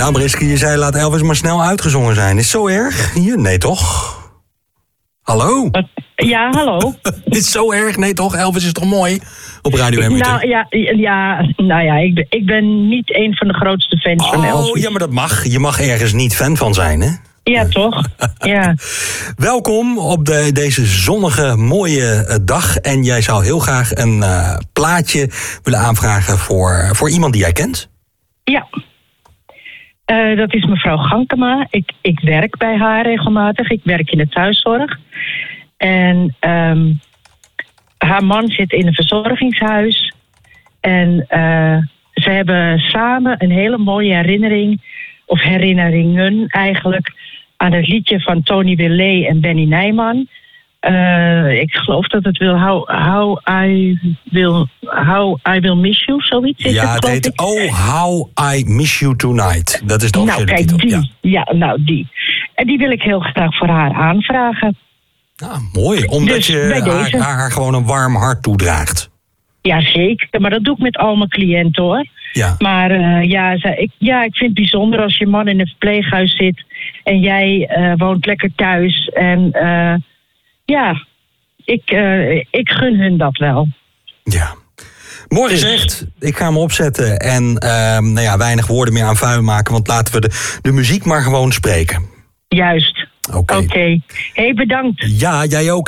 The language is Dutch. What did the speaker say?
Nou, Mariska, je zei laat Elvis maar snel uitgezongen zijn. Is het zo erg? Hier? Nee, toch? Hallo? Ja, hallo. Is het zo erg? Nee, toch? Elvis is toch mooi? Op Radio Emmerton. Nou ja, ik ben niet een van de grootste fans van Elvis. Oh, ja, maar dat mag. Je mag ergens niet fan van zijn, hè? Ja, toch? Ja. Welkom op deze zonnige, mooie dag. En jij zou heel graag een plaatje willen aanvragen voor iemand die jij kent. Ja. Dat is mevrouw Gankema. Ik werk bij haar regelmatig. Ik werk in de thuiszorg. En haar man zit in een verzorgingshuis. En ze hebben samen een hele mooie herinneringen eigenlijk, aan het liedje van Tony Willey en Benny Nijman. Ik geloof dat het wil How I Will Miss You, zoiets is ja, het heet How I Miss You Tonight. Dat is de officiële titel. Die. Ja, die. En die wil ik heel graag voor haar aanvragen. Ah, mooi, omdat dus je haar gewoon een warm hart toedraagt. Ja, zeker. Maar dat doe ik met al mijn cliënten, hoor. Ja. Maar ik vind het bijzonder als je man in een verpleeghuis zit en jij woont lekker thuis. En ik gun hun dat wel. Ja. Mooi gezegd. Ik ga hem opzetten. En weinig woorden meer aan vuil maken. Want laten we de muziek maar gewoon spreken. Juist. Oké. Hey, bedankt. Ja, jij ook.